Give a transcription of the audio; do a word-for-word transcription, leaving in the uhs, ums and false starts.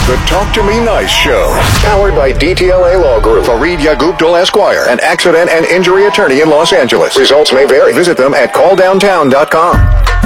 The Talk to Me Nice Show. Powered by D T L A Law Group. Fareed Yagubdul Esquire, an accident and injury attorney in Los Angeles. Results may vary. Visit them at call downtown dot com.